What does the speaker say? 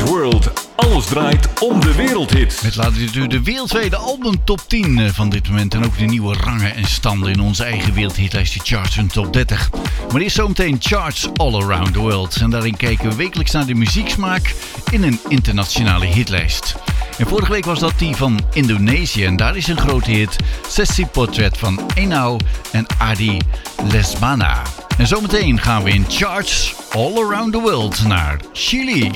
World. Alles draait om de wereldhits. Met laten we de wereldwijde album top 10 van dit moment. En ook de nieuwe rangen en standen in onze eigen wereldhitlijst, de charts en top 30. Maar eerst zometeen charts all around the world. En daarin kijken we wekelijks naar de muzieksmaak in een internationale hitlijst. En vorige week was dat die van Indonesië. En daar is een grote hit, Sessieportret van Enau en Adi Lesmana. En zometeen gaan we in charts all around the world naar Chili.